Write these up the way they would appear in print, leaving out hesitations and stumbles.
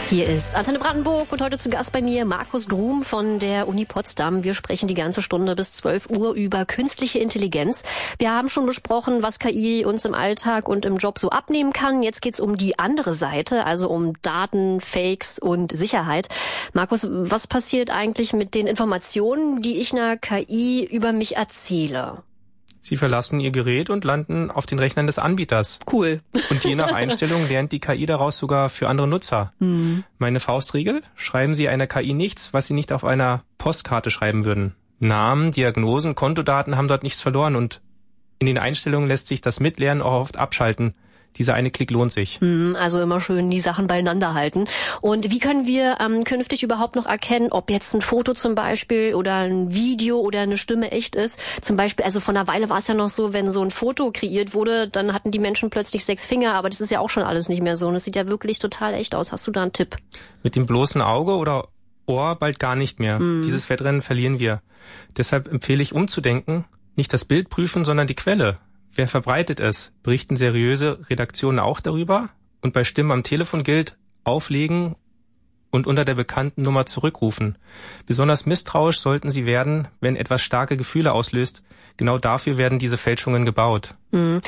Hier ist Antenne Brandenburg und heute zu Gast bei mir Markus Grum von der Uni Potsdam. Wir sprechen die ganze Stunde bis 12 Uhr über künstliche Intelligenz. Wir haben schon besprochen, was KI uns im Alltag und im Job so abnehmen kann. Jetzt geht's um die andere Seite, also um Daten, Fakes und Sicherheit. Markus, was passiert eigentlich mit den Informationen, die ich einer KI über mich erzähle? Sie verlassen Ihr Gerät und landen auf den Rechnern des Anbieters. Cool. Und je nach Einstellung lernt die KI daraus sogar für andere Nutzer. Meine Faustregel: Schreiben Sie einer KI nichts, was Sie nicht auf einer Postkarte schreiben würden. Namen, Diagnosen, Kontodaten haben dort nichts verloren und in den Einstellungen lässt sich das Mitlernen auch oft abschalten. Dieser eine Klick lohnt sich. Also immer schön die Sachen beieinander halten. Und wie können wir künftig überhaupt noch erkennen, ob jetzt ein Foto zum Beispiel oder ein Video oder eine Stimme echt ist? Zum Beispiel, also vor einer Weile war es ja noch so, wenn so ein Foto kreiert wurde, dann hatten die Menschen plötzlich 6 Finger, aber das ist ja auch schon alles nicht mehr so. Und es sieht ja wirklich total echt aus. Hast du da einen Tipp? Mit dem bloßen Auge oder Ohr bald gar nicht mehr. Dieses Wettrennen verlieren wir. Deshalb empfehle ich umzudenken, nicht das Bild prüfen, sondern die Quelle. Wer verbreitet es? Berichten seriöse Redaktionen auch darüber? Und bei Stimmen am Telefon gilt, auflegen und unter der bekannten Nummer zurückrufen. Besonders misstrauisch sollten Sie werden, wenn etwas starke Gefühle auslöst. Genau dafür werden diese Fälschungen gebaut.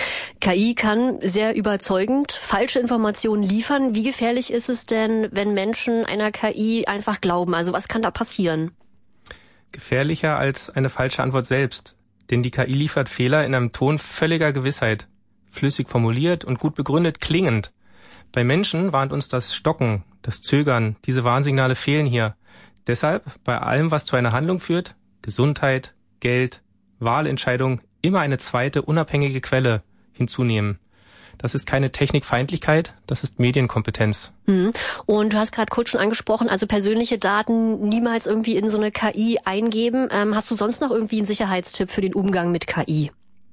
KI kann sehr überzeugend falsche Informationen liefern. Wie gefährlich ist es denn, wenn Menschen einer KI einfach glauben? Also was kann da passieren? Gefährlicher als eine falsche Antwort selbst. Denn die KI liefert Fehler in einem Ton völliger Gewissheit, flüssig formuliert und gut begründet klingend. Bei Menschen warnt uns das Stocken, das Zögern, diese Warnsignale fehlen hier. Deshalb bei allem, was zu einer Handlung führt, Gesundheit, Geld, Wahlentscheidung, immer eine zweite unabhängige Quelle hinzunehmen. Das ist keine Technikfeindlichkeit, das ist Medienkompetenz. Und du hast gerade kurz schon angesprochen, also persönliche Daten niemals irgendwie in so eine KI eingeben. Hast du sonst noch irgendwie einen Sicherheitstipp für den Umgang mit KI?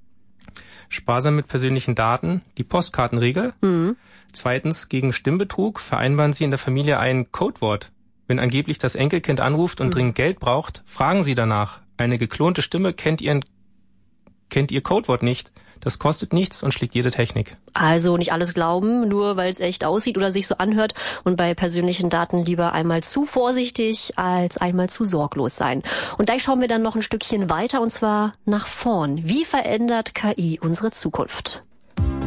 Sparsam mit persönlichen Daten, die Postkartenregel. Zweitens, gegen Stimmbetrug vereinbaren Sie in der Familie ein Codewort. Wenn angeblich das Enkelkind anruft und dringend Geld braucht, fragen Sie danach. Eine geklonte Stimme kennt Ihr Codewort nicht. Das kostet nichts und schlägt jede Technik. Also nicht alles glauben, nur weil es echt aussieht oder sich so anhört. Und bei persönlichen Daten lieber einmal zu vorsichtig als einmal zu sorglos sein. Und gleich schauen wir dann noch ein Stückchen weiter, und zwar nach vorn. Wie verändert KI unsere Zukunft?